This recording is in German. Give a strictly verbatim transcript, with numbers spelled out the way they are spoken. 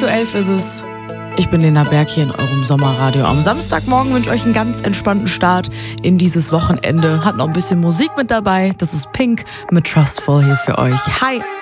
Uhr elf ist es. Ich bin Lena Berg hier in eurem Sommerradio. Am Samstagmorgen wünsche ich euch einen ganz entspannten Start in dieses Wochenende. Hat noch ein bisschen Musik mit dabei. Das ist Pink mit Trustful hier für euch. Hi!